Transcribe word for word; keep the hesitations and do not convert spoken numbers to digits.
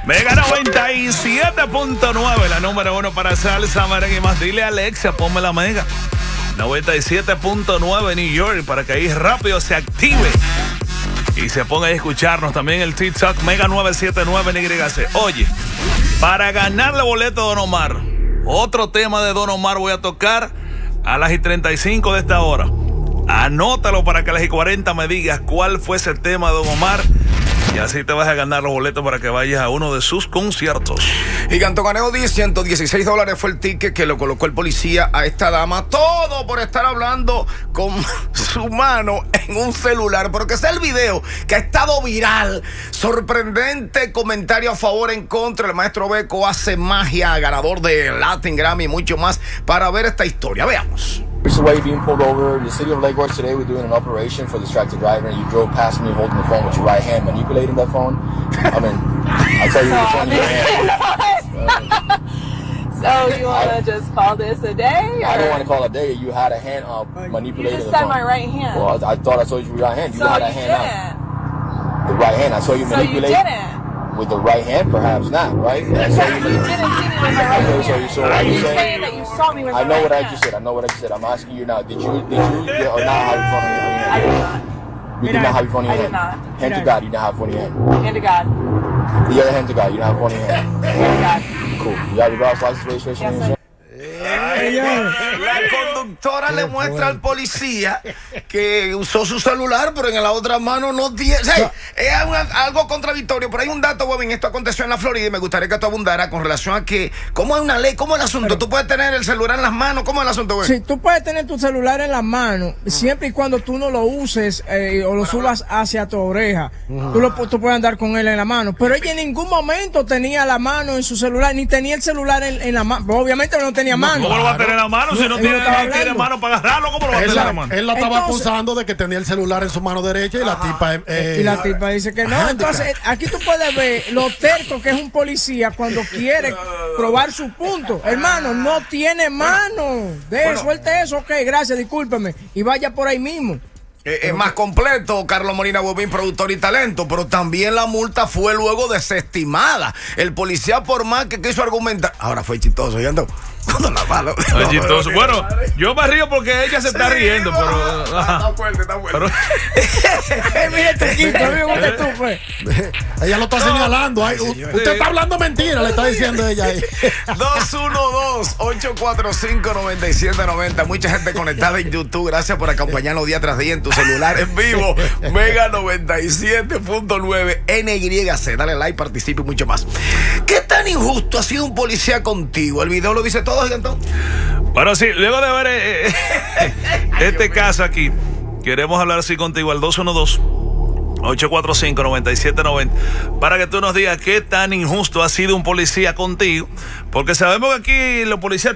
Mega noventa y siete punto nueve, la número uno para salsa, merengue y más. Dile a Alexa, ponme la Mega noventa y siete punto nueve New York para que ahí rápido se active y se ponga a escucharnos. También el TikTok Mega nueve siete nueve N Y C. Oye, para ganarle boleto a Don Omar, otro tema de Don Omar voy a tocar a las y treinta y cinco de esta hora. Anótalo para que a las y cuarenta me digas cuál fue ese tema de Don Omar. Y así te vas a ganar los boletos para que vayas a uno de sus conciertos. Giganto Caneo dice, ciento dieciséis dólares fue el ticket que lo colocó el policía a esta dama. Todo por estar hablando con su mano en un celular. Porque ese es el video que ha estado viral. Sorprendente comentario a favor, en contra. El maestro Beco hace magia, ganador de Latin Grammy y mucho más, para ver esta historia. Veamos. Here's why you're being pulled over. The city of Lake Worth today, we're doing an operation for distracted driver, and you drove past me holding the phone with your right hand, manipulating that phone. I mean, I tell you the phone in your hand. So you want to just call this a day? Or? I don't want to call it a day. You had a hand uh, manipulating You just the said phone. my right hand. Well, I, I thought I saw you with your right hand. You so had a you hand didn't. out. The right hand. I saw you So manipulate. you didn't. With the right hand, perhaps not, right? I So saw you you didn't see me with my right Okay, so you hand. saw Are what you you saying? saying that you saw me with my I know right what I hand? just said. I know what I just said. I'm asking you now. Did you, did you, yeah, or not have your phone in your hand? I did not. You did not have your phone in your I hand? did not. Hand to God, you didn't have your phone in your hand. Hand to God. The other hand to God, you don't have one in your hand. Hand to God. Cool. You have your driver's license, registration, Yes, and sir. insurance? La conductora le muestra al policía que usó su celular, pero en la otra mano no tiene. O sea, es una, algo contradictorio. Pero hay un dato, Bobín. Esto aconteció en la Florida y me gustaría que tú abundara con relación a que, ¿cómo es una ley? ¿Cómo es el asunto? Pero, ¿Tú puedes tener el celular en las manos? ¿Cómo es el asunto, güey? Sí, tú puedes tener tu celular en las manos, uh-huh, siempre y cuando tú no lo uses eh, o lo subas hacia tu oreja. Uh-huh. Tú, lo, tú puedes andar con él en la mano. Pero ella en ningún momento tenía la mano en su celular, ni tenía el celular en, en la mano. Obviamente no tenía mano. ¿Cómo lo va a tener en la mano? Si no, no tiene, no tiene mano para agarrarlo, ¿cómo lo va a tener en la mano? Él la estaba Entonces, acusando de que tenía el celular en su mano derecha y la tipa... Eh, y la tipa dice que no. Entonces, aquí tú puedes ver lo terco que es un policía cuando quiere probar su punto. Hermano, no tiene mano. De bueno, suelte eso. Ok, gracias, discúlpeme. Y vaya por ahí mismo. Es más completo, Carlos Molina Bobín, productor y talento, pero también la multa fue luego desestimada. El policía, por más que quiso argumentar, ahora fue chistoso, ya ando cuando la mano. Fue chistoso. Bueno, yo me río porque ella se está sí, riendo, no, pero está fuerte, está fuerte. Ella lo está señalando. Ay, sí, usted está hablando mentira, le está diciendo ella ahí. dos uno dos, ocho cuatro cinco, nueve siete nueve cero. Mucha gente conectada en YouTube. Gracias por acompañarnos día tras día en tu celular en vivo. Mega noventa y siete punto nueve N Y C. Dale like, participe y mucho más. ¿Qué tan injusto ha sido un policía contigo? El video lo dice todo, Gigantón. Bueno, sí, luego de ver eh, eh, este caso aquí, queremos hablar así contigo al dos uno dos, ocho cuatro cinco, nueve siete nueve cero para que tú nos digas qué tan injusto ha sido un policía contigo, porque sabemos que aquí los policías